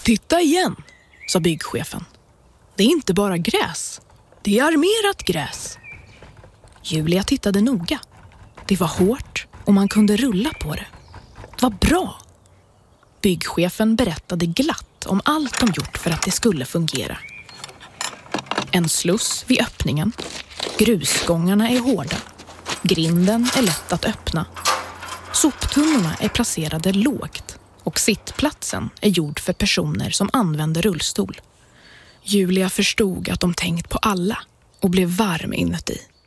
Titta igen, sa byggchefen. Det är inte bara gräs. Det är armerat gräs. Julia tittade noga. Det var hårt och man kunde rulla på det. Vad bra! Byggchefen berättade glatt om allt de gjort för att det skulle fungera. En sluss vid öppningen. Grusgångarna är hårda. Grinden är lätt att öppna. Soptunnorna är placerade lågt och sittplatsen är gjord för personer som använder rullstol. Julia förstod att de tänkt på alla och blev varm inuti.